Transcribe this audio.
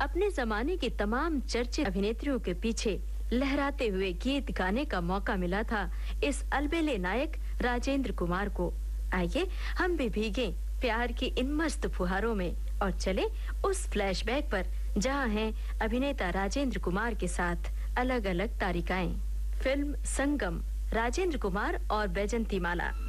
अपने जमाने की तमाम चर्चित अभिनेत्रियों के पीछे लहराते हुए गीत गाने का मौका मिला था इस अलबेले नायक राजेंद्र कुमार को। आइए हम भी भीगें प्यार की इन मस्त फुहारों में और चले उस फ्लैशबैक पर जहां हैं अभिनेता राजेंद्र कुमार के साथ अलग-अलग तारिकाएं। फिल्म संगम, राजेंद्र कुमार और बैजंती माला।